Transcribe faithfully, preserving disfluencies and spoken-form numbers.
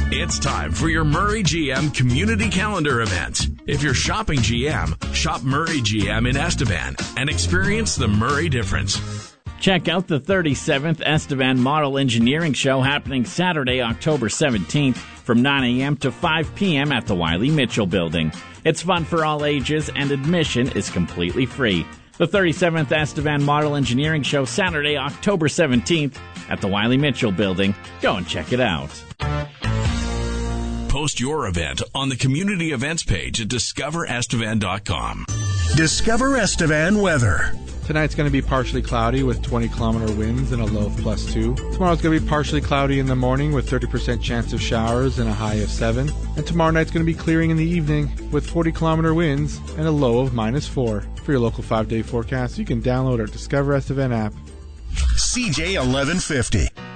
It's time for your Murray G M Community Calendar event. If you're shopping G M, shop Murray G M in Estevan and experience the Murray difference. Check out the thirty-seventh Estevan Model Engineering Show happening Saturday, October seventeenth from nine a.m. to five p.m. at the Wiley Mitchell Building. It's fun for all ages and admission is completely free. The thirty-seventh Estevan Model Engineering Show Saturday, October seventeenth at the Wiley Mitchell Building. Go and check it out. Post your event on the community events page at discover estevan dot com. Discover Estevan weather. Tonight's going to be partially cloudy with twenty kilometer winds and a low of plus two. Tomorrow's going to be partially cloudy in the morning with thirty percent chance of showers and a high of seven. And tomorrow night's going to be clearing in the evening with forty kilometer winds and a low of minus four. For your local five-day forecast, you can download our Discover Estevan app. C J eleven fifty.